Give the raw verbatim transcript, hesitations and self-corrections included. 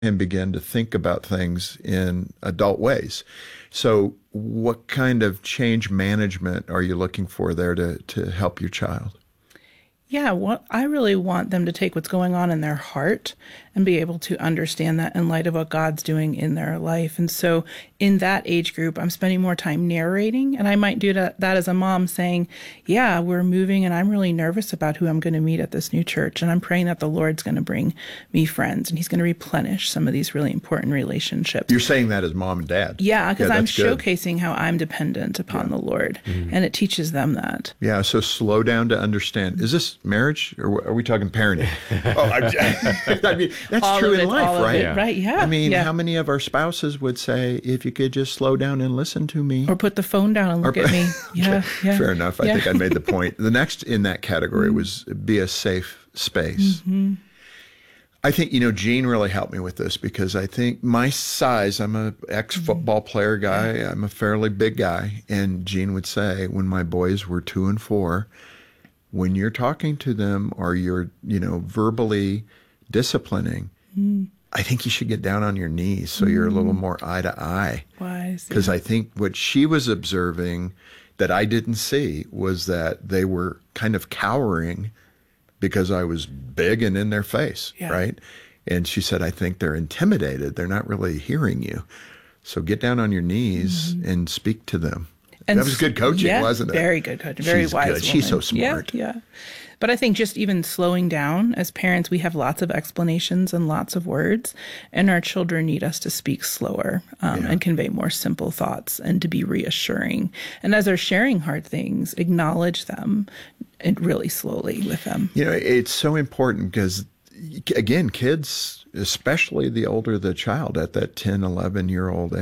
and begin to think about things in adult ways. So what kind of change management are you looking for there to, to help your child? Yeah, what I really want them to take what's going on in their heart and be able to understand that in light of what God's doing in their life. And so in that age group, I'm spending more time narrating, and I might do that, that as a mom saying, yeah, we're moving and I'm really nervous about who I'm going to meet at this new church. And I'm praying that the Lord's going to bring me friends and he's going to replenish some of these really important relationships. You're saying that as mom and dad. Yeah, because yeah, I'm good. showcasing how I'm dependent upon yeah. the Lord, mm-hmm. and it teaches them that. Yeah, so slow down to understand. Is this marriage or are we talking parenting? oh, I, I mean, that's all true in it, life, right? Yeah. Right, yeah. I mean, yeah. how many of our spouses would say, if you could just slow down and listen to me? Or put the phone down and look or, at me. Yeah, okay. yeah. Fair enough. I yeah. think I made the point. The next in that category mm-hmm. was be a safe space. Mm-hmm. I think, you know, Gene really helped me with this because I think my size, I'm a ex-football player guy. Yeah. I'm a fairly big guy. And Gene would say when my boys were two and four, when you're talking to them or you're, you know, verbally disciplining, mm. I think you should get down on your knees so mm. you're a little more eye to eye. Wise. Because yeah. I think what she was observing that I didn't see was that they were kind of cowering because I was big and in their face, yeah. right? And she said, I think they're intimidated. They're not really hearing you. So get down on your knees mm. and speak to them. And that was good coaching, yeah, wasn't it? Very good coaching. Very She's wise good. woman. She's so smart. Yeah, yeah. But I think just even slowing down, as parents, we have lots of explanations and lots of words, and our children need us to speak slower um, yeah. and convey more simple thoughts and to be reassuring. And as they're sharing hard things, acknowledge them and really slowly with them. You know, it's so important because, again, kids, especially the older the child at that ten, eleven-year-old